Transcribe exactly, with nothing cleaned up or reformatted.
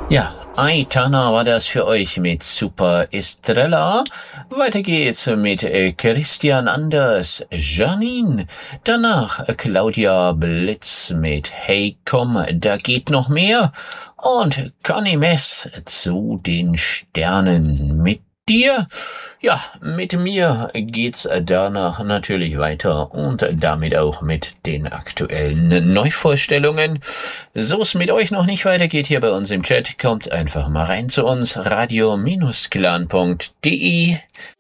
Ja, Aitana war das für euch mit Super Estrella. Weiter geht's mit äh, Christian Anders, Janine. Danach äh, Claudia Blitz mit Hey komm, da geht noch mehr. Und Conny Mess zu den Sternen mit dir. Ja, mit mir geht's danach natürlich weiter und damit auch mit den aktuellen Neuvorstellungen. So es mit euch noch nicht weitergeht hier bei uns im Chat, kommt einfach mal rein zu uns, radio Bindestrich clan punkt de.